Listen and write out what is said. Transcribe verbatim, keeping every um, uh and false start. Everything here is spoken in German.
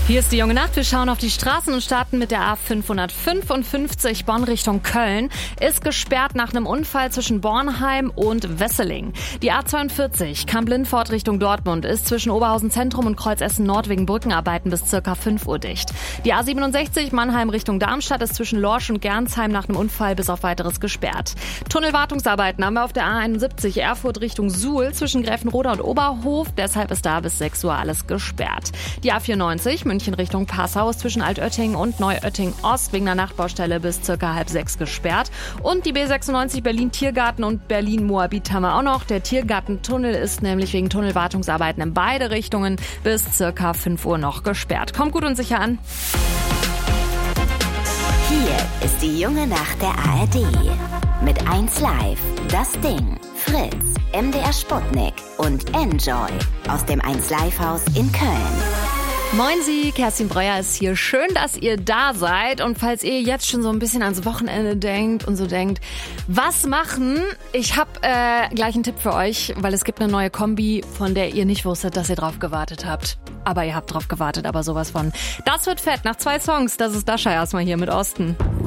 Hier ist die junge Nacht. Wir schauen auf die Straßen und starten mit der A fünfhundertfünfundfünfzig Bonn Richtung Köln. Ist gesperrt nach einem Unfall zwischen Bornheim und Wesseling. Die A zweiundvierzig Kamp-Lindfort Richtung Dortmund ist zwischen Oberhausen Zentrum und Kreuz Essen Nord wegen Brückenarbeiten bis circa fünf Uhr dicht. Die A siebenundsechzig Mannheim Richtung Darmstadt ist zwischen Lorsch und Gernsheim nach einem Unfall bis auf weiteres gesperrt. Tunnelwartungsarbeiten haben wir auf der A einundsiebzig Erfurt Richtung Suhl zwischen Gräfenroda und Oberhof. Deshalb ist da bis sechs Uhr alles gesperrt. Die A vierundneunzig München Richtung Passau ist zwischen Altötting und Neuötting Ost wegen einer Nachtbaustelle bis circa halb sechs gesperrt. Und die B sechsundneunzig Berlin-Tiergarten und Berlin-Moabit haben wir auch noch. Der Tiergartentunnel ist nämlich wegen Tunnelwartungsarbeiten in beide Richtungen bis circa fünf Uhr noch gesperrt. Kommt gut und sicher an. Hier ist die junge Nacht der A R D. Mit eins Live, das Ding, Fritz, M D R Sputnik und Enjoy aus dem eins Live Haus in Köln. Moin Sie, Kerstin Breuer ist hier. Schön, dass ihr da seid. Und falls ihr jetzt schon so ein bisschen ans Wochenende denkt und so denkt, was machen? Ich habe äh, gleich einen Tipp für euch, weil es gibt eine neue Kombi, von der ihr nicht wusstet, dass ihr drauf gewartet habt. Aber ihr habt drauf gewartet, aber sowas von. Das wird fett nach zwei Songs. Das ist Dasha erstmal hier mit Osten.